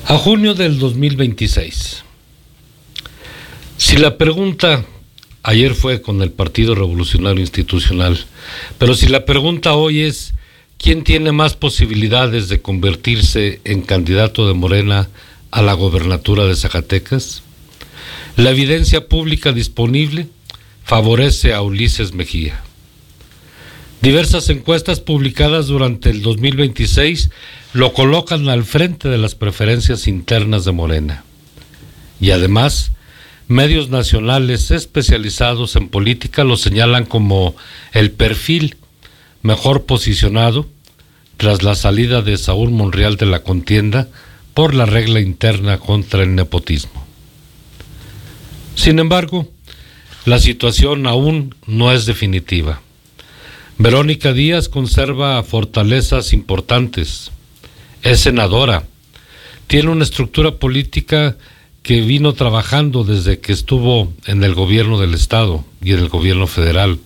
A junio del 2026. Si la pregunta, ayer fue con el Partido Revolucionario Institucional, pero si la pregunta hoy es, ¿quién tiene más posibilidades de convertirse en candidato de Morena a la gobernatura de Zacatecas? La evidencia pública disponible favorece a Ulises Mejía. Diversas encuestas publicadas durante el 2026 lo colocan al frente de las preferencias internas de Morena. Y además, medios nacionales especializados en política lo señalan como el perfil mejor posicionado tras la salida de Saúl Monreal de la contienda por la regla interna contra el nepotismo. Sin embargo, la situación aún no es definitiva. Verónica Díaz conserva fortalezas importantes. Es senadora. Tiene una estructura política que vino trabajando desde que estuvo en el gobierno del Estado y en el gobierno federal.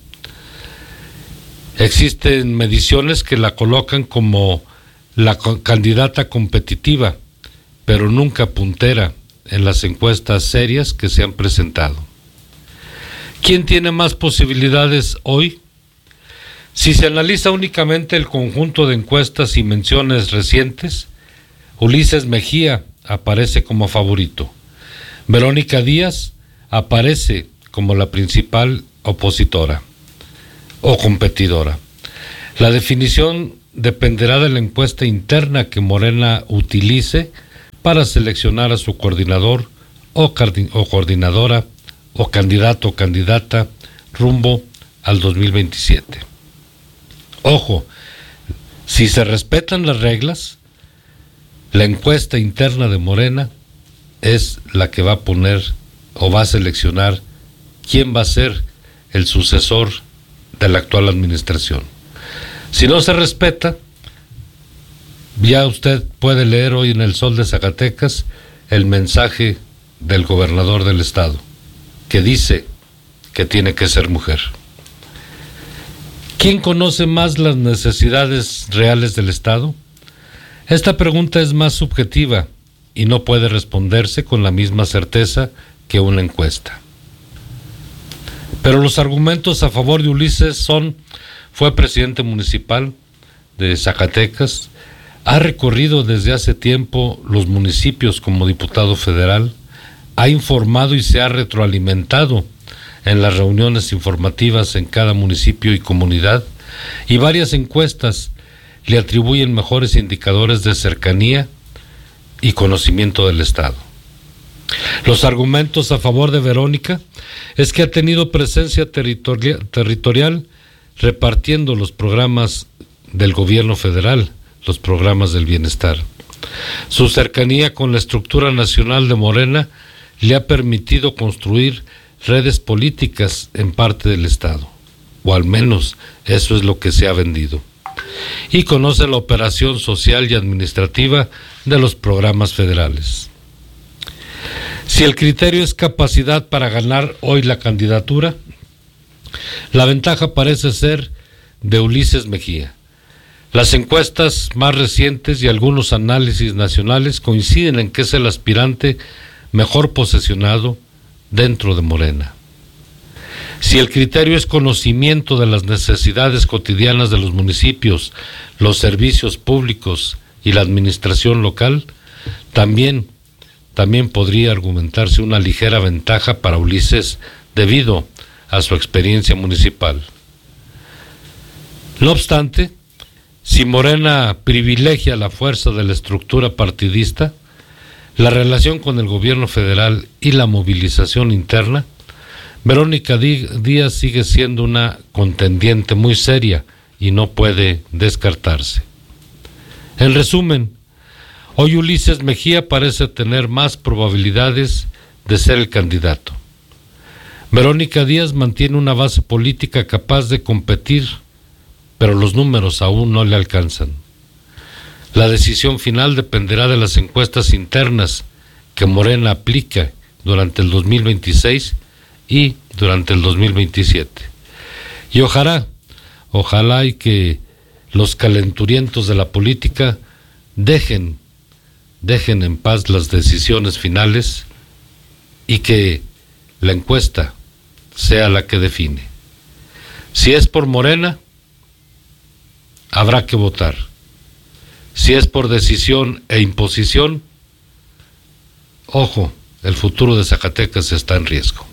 Existen mediciones que la colocan como la candidata competitiva, pero nunca puntera en las encuestas serias que se han presentado. ¿Quién tiene más posibilidades hoy? Si se analiza únicamente el conjunto de encuestas y menciones recientes, Ulises Mejía aparece como favorito. Verónica Díaz aparece como la principal opositora o competidora. La definición dependerá de la encuesta interna que Morena utilice para seleccionar a su coordinador o coordinadora o candidato o candidata rumbo al 2027. Ojo, si se respetan las reglas, la encuesta interna de Morena es la que va a poner o va a seleccionar quién va a ser el sucesor de la actual administración. Si no se respeta, ya usted puede leer hoy en El Sol de Zacatecas el mensaje del gobernador del estado, que dice que tiene que ser mujer. ¿Quién conoce más las necesidades reales del Estado? Esta pregunta es más subjetiva y no puede responderse con la misma certeza que una encuesta. Pero los argumentos a favor de Ulises son: fue presidente municipal de Zacatecas, ha recorrido desde hace tiempo los municipios como diputado federal, ha informado y se ha retroalimentado en las reuniones informativas en cada municipio y comunidad, y varias encuestas le atribuyen mejores indicadores de cercanía y conocimiento del Estado. Los argumentos a favor de Verónica es que ha tenido presencia territorial repartiendo los programas del gobierno federal, los programas del bienestar. Su cercanía con la estructura nacional de Morena le ha permitido construir redes políticas en parte del Estado, o al menos eso es lo que se ha vendido. Y conoce la operación social y administrativa de los programas federales. Si el criterio es capacidad para ganar hoy la candidatura, la ventaja parece ser de Ulises Mejía. Las encuestas más recientes y algunos análisis nacionales coinciden en que es el aspirante mejor posicionado dentro de Morena. Si el criterio es conocimiento de las necesidades cotidianas de los municipios, los servicios públicos y la administración local, también podría argumentarse una ligera ventaja para Ulises debido a su experiencia municipal. No obstante, si Morena privilegia la fuerza de la estructura partidista, la relación con el gobierno federal y la movilización interna, Verónica Díaz sigue siendo una contendiente muy seria y no puede descartarse. En resumen, hoy Ulises Mejía parece tener más probabilidades de ser el candidato. Verónica Díaz mantiene una base política capaz de competir, pero los números aún no le alcanzan. La decisión final dependerá de las encuestas internas que Morena aplica durante el 2026 y durante el 2027. Y ojalá y que los calenturientos de la política dejen dejen en paz las decisiones finales y que la encuesta sea la que define. Si es por Morena, habrá que votar. Si es por decisión e imposición, ojo, el futuro de Zacatecas está en riesgo.